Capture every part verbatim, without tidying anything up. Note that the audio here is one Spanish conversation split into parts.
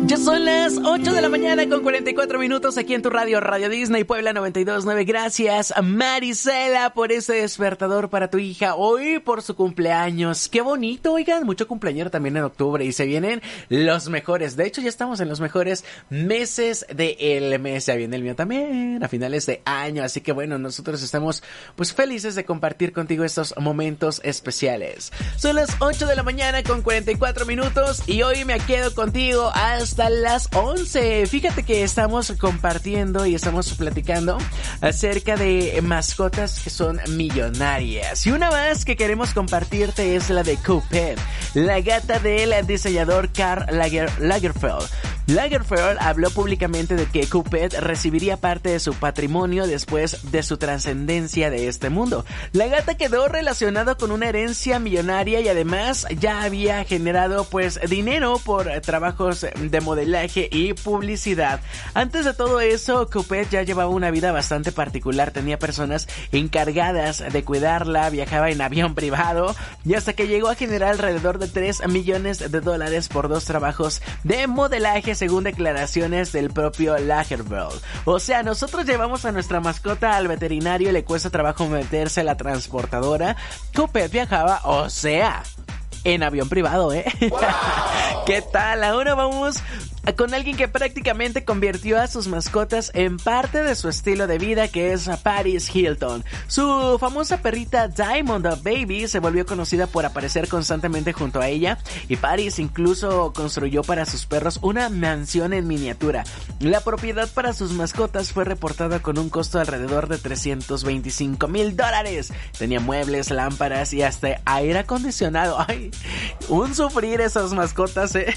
Ya son las ocho de la mañana con cuarenta y cuatro minutos aquí en tu radio, Radio Disney Puebla noventa y dos punto nueve. Gracias, Marisela, por ese despertador para tu hija hoy por su cumpleaños. Qué bonito, oigan, mucho cumpleañero también en octubre y se vienen los mejores. De hecho, ya estamos en los mejores meses del mes. Ya viene el mío también a finales de año. Así que bueno, nosotros estamos pues felices de compartir contigo estos momentos especiales. Son las ocho de la mañana con cuarenta y cuatro minutos y hoy me quedo contigo hasta las once. Fíjate que estamos compartiendo y estamos platicando acerca de mascotas que son millonarias. Y una más que queremos compartirte es la de Cupid, la gata del diseñador Karl Lager- Lagerfeld. Lagerfeld habló públicamente de que Cupid recibiría parte de su patrimonio después de su trascendencia de este mundo. La gata quedó relacionada con una herencia millonaria y además ya había generado pues dinero por trabajos de modelaje y publicidad. Antes de todo eso, Cupid ya llevaba una vida bastante particular. Tenía personas encargadas de cuidarla, viajaba en avión privado y hasta que llegó a generar alrededor de tres millones de dólares por dos trabajos de modelaje, según declaraciones del propio Lagerfeld. O sea, nosotros llevamos a nuestra mascota al veterinario y le cuesta trabajo meterse a la transportadora. Cupid viajaba, o sea, en avión privado, ¿eh? ¡Wow! ¿Qué tal? Ahora vamos con alguien que prácticamente convirtió a sus mascotas en parte de su estilo de vida, que es Paris Hilton. Su famosa perrita Diamond Baby se volvió conocida por aparecer constantemente junto a ella, y Paris incluso construyó para sus perros una mansión en miniatura. La propiedad para sus mascotas fue reportada con un costo de alrededor de trescientos veinticinco mil dólares. Tenía muebles, lámparas y hasta aire acondicionado. Ay, un sufrir esas mascotas, ¿eh?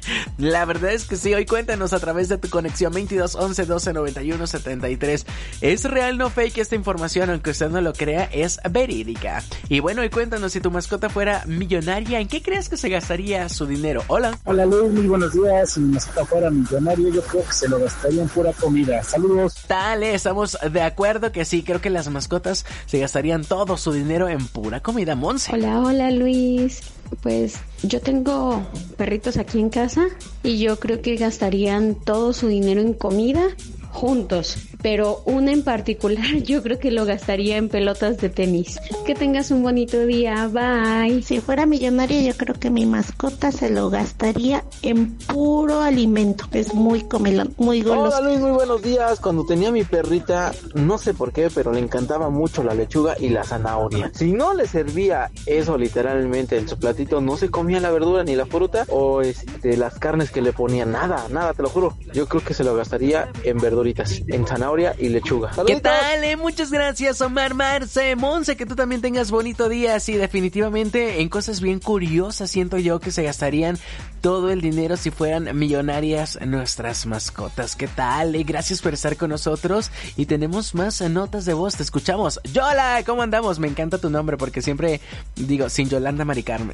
La verdad es que sí. Hoy cuéntanos a través de tu conexión veintidós once doce noventa y uno setenta y tres. ¿Es real, no fake esta información? Aunque usted no lo crea, es verídica. Y bueno, hoy cuéntanos, si tu mascota fuera millonaria, ¿en qué crees que se gastaría su dinero? Hola. Hola Luis, muy buenos días. Si mi mascota fuera millonaria, yo creo que se lo gastaría en pura comida. Saludos. Dale, estamos de acuerdo que sí. Creo que las mascotas se gastarían todo su dinero en pura comida. Monse. Hola, hola Luis. Pues yo tengo perritos aquí en casa y yo creo que gastarían todo su dinero en comida juntos, pero una en particular yo creo que lo gastaría en pelotas de tenis. Que tengas un bonito día, bye. Si fuera millonaria, yo creo que mi mascota se lo gastaría en puro alimento. Es muy comelón, muy goloso. Hola Luis, muy buenos días. Cuando tenía mi perrita, no sé por qué, pero le encantaba mucho la lechuga y la zanahoria. Si no le servía eso literalmente en su platito, no se comía la verdura ni la fruta o este, las carnes que le ponía, nada, nada, te lo juro. Yo creo que se lo gastaría en verduritas, en zanahoria y lechuga. ¡Saluditos! ¿Qué tal? Eh? Muchas gracias, Omar, Marce, Monse, que tú también tengas bonito día. Sí, definitivamente en cosas bien curiosas siento yo que se gastarían todo el dinero si fueran millonarias nuestras mascotas. ¿Qué tal? Eh? Gracias por estar con nosotros y tenemos más notas de voz. Te escuchamos. Yola, ¿cómo andamos? Me encanta tu nombre porque siempre digo, sin Yolanda Mari Carmen.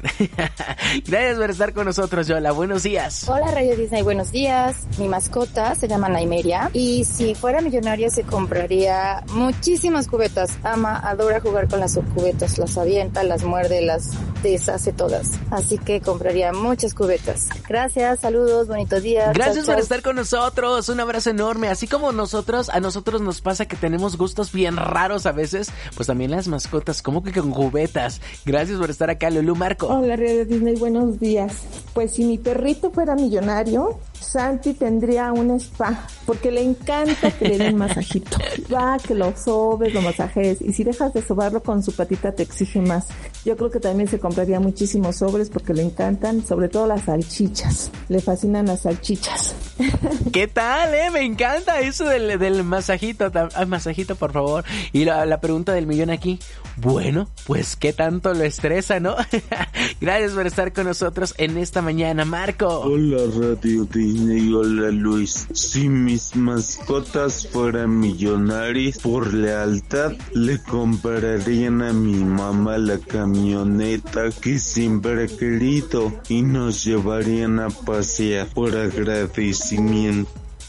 Gracias por estar con nosotros, Yola. Buenos días. Hola, Radio Disney. Buenos días. Mi mascota se llama Naimeria y si fuera millonaria se compraría muchísimas cubetas. Ama, adora jugar con las cubetas, las avienta, las muerde, las deshace todas. Así que compraría muchas cubetas. Gracias, saludos, bonito día. Gracias chao, por chao. estar con nosotros, un abrazo enorme. Así como nosotros, a nosotros nos pasa que tenemos gustos bien raros a veces, pues también las mascotas, como que con cubetas. Gracias por estar acá, Lulú. Marco. Hola, Radio Disney, buenos días. Pues si mi perrito fuera millonario, Santi tendría un spa, porque le encanta que le den masajito. Va, que lo sobes, lo masajes, y si dejas de sobarlo con su patita te exige más. Yo creo que también se compraría muchísimos sobres porque le encantan, sobre todo las salchichas. Le fascinan las salchichas. ¿Qué tal, eh? Me encanta eso del, del masajito. Ay, masajito, por favor. Y la, la pregunta del millón aquí. Bueno, pues ¿qué tanto lo estresa, no? Gracias por estar con nosotros en esta mañana, Marco. Hola, Radio Disney. Hola, Luis. Si mis mascotas fueran millonarias, por lealtad le comprarían a mi mamá la camioneta que siempre ha querido y nos llevarían a pasear por agradecimiento.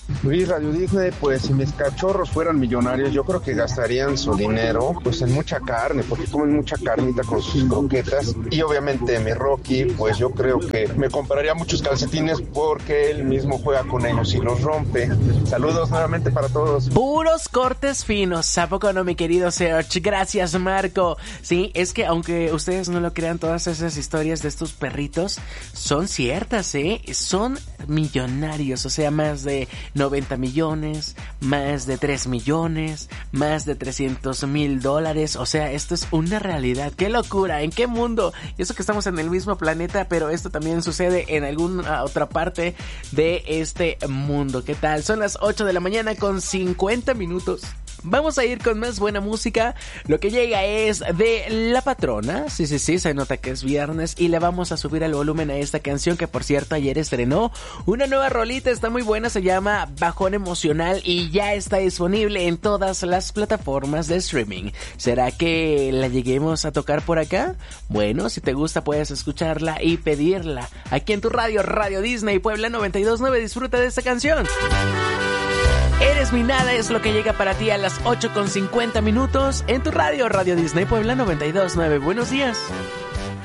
Luis, Radio Disney, pues si mis cachorros fueran millonarios, yo creo que gastarían su dinero pues en mucha carne, porque comen mucha carnita con sus croquetas. Y obviamente mi Rocky, pues yo creo que me compraría muchos calcetines porque él mismo juega con ellos y los rompe. Saludos nuevamente para todos. Puros cortes finos, ¿a poco no, mi querido Serge? Gracias, Marco. Sí, es que aunque ustedes no lo crean, todas esas historias de estos perritos son ciertas, ¿eh? Son millonarios, o sea, más de noventa millones, más de tres millones, más de trescientos mil dólares, o sea, esto es una realidad. ¡Qué locura! ¿En qué mundo? Y eso que estamos en el mismo planeta, pero esto también sucede en alguna otra parte de este mundo. ¿Qué tal? Son las ocho de la mañana con cincuenta minutos. Vamos a ir con más buena música. Lo que llega es de La Patrona. Sí, sí, sí, se nota que es viernes. Y le vamos a subir el volumen a esta canción, que por cierto ayer estrenó una nueva rolita. Está muy buena, se llama Bajón Emocional y ya está disponible en todas las plataformas de streaming. ¿Será que la lleguemos a tocar por acá? Bueno, si te gusta puedes escucharla y pedirla. Aquí en tu radio, Radio Disney Puebla noventa y dos punto nueve. Disfruta de esta canción. Eres mi nada es lo que llega para ti a las ocho con cincuenta minutos en tu radio, Radio Disney Puebla noventa y dos punto nueve. Buenos días.